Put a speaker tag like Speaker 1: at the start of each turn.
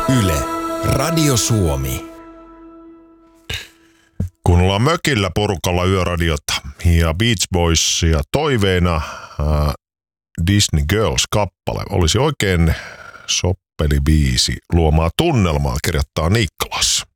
Speaker 1: Yle, Radio Suomi.
Speaker 2: Kun ollaan mökillä porukalla yöradiota ja Beach Boysia toiveena Disney Girls-kappale olisi oikein soppeli biisi luomaa tunnelmaa, kirjoittaa Niklas.